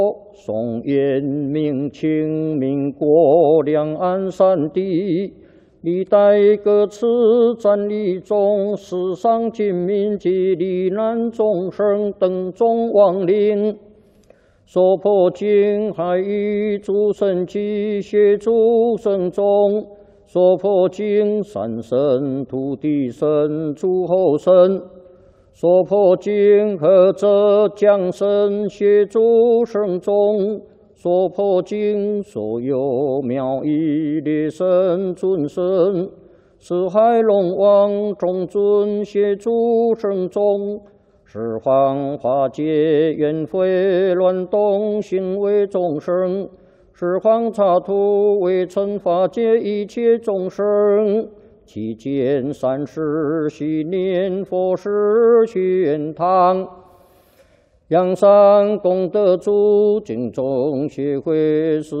宋延明清民国两岸三地，历代各次战役中，死伤军民及罹难众生等众亡灵，所破经海域诸神及协助神众，所破经山神、土地神、诸候神。 所破经何者降神协助圣众，所破经所有妙义列神尊神，四海龙王众尊协助圣众，十方化解冤悔乱动行为众生，十方刹土为惩化解一切众生。 期间三世许念佛事玄堂，阳山功德主敬众协会是。